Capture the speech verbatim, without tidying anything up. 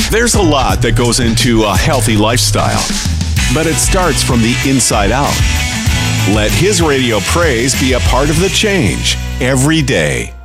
There's a lot that goes into a healthy lifestyle, but it starts from the inside out. Let His Radio Praise be a part of the change every day.